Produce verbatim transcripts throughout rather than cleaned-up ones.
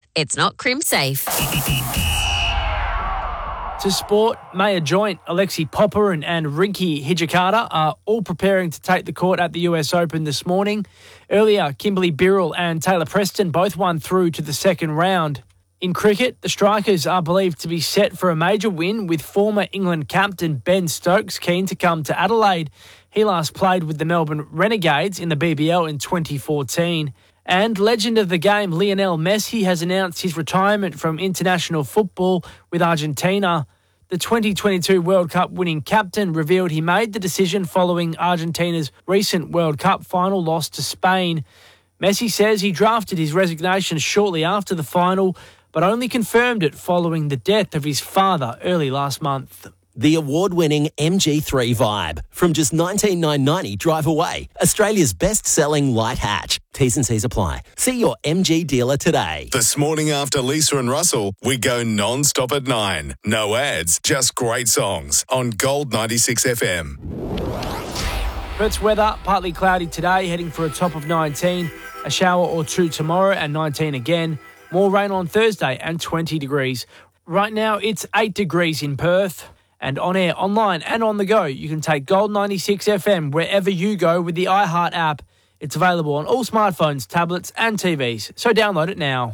It's not crim safe. To sport, Maya Joint, Alexi Popper and, and Rinky Hijikata are all preparing to take the court at the U S Open this morning. Earlier, Kimberly Birrell and Taylor Preston both won through to the second round. In cricket, the Strikers are believed to be set for a major win, with former England captain Ben Stokes keen to come to Adelaide. He last played with the Melbourne Renegades in the B B L in twenty fourteen. And legend of the game Lionel Messi has announced his retirement from international football with Argentina. The twenty twenty-two World Cup winning captain revealed he made the decision following Argentina's recent World Cup final loss to Spain. Messi says he drafted his resignation shortly after the final, but only confirmed it following the death of his father early last month. The award-winning M G three Vibe. From just nineteen nine ninety drive away. Australia's best-selling light hatch. T's and C's apply. See your M G dealer today. This morning after Lisa and Russell, we go non-stop at nine. No ads, just great songs on Gold ninety-six F M. Perth's weather, partly cloudy today, heading for a top of nineteen. A shower or two tomorrow and nineteen again. More rain on Thursday and twenty degrees. Right now, it's eight degrees in Perth. And on air, online and on the go, you can take Gold ninety-six F M wherever you go with the iHeart app. It's available on all smartphones, tablets and T Vs, so download it now.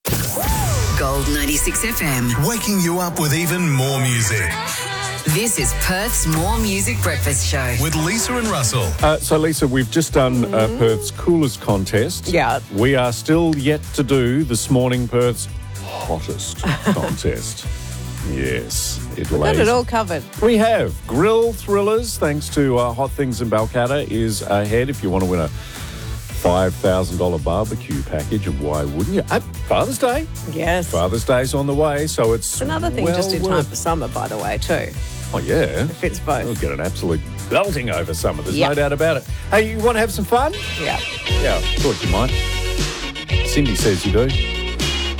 Gold ninety-six F M. Waking you up with even more music. This is Perth's More Music Breakfast Show. With Lisa and Russell. Uh, so, Lisa, we've just done uh, Perth's Coolest Contest. Yeah. We are still yet to do this morning Perth's Hottest Contest. Yes, it We've lays. got it all covered. We have. Grill Thrillers, thanks to uh, Hot Things in Balcatta, is ahead if you want to win a five thousand dollars barbecue package, and why wouldn't you? At Father's Day. Yes. Father's Day's on the way, so it's It's another thing well just in time worth- for summer, by the way, too. Oh, yeah. It fits both. We'll get an absolute belting over summer. There's Yep. no doubt about it. Hey, you want to have some fun? Yeah. Yeah, thought you might. Cindy says you do.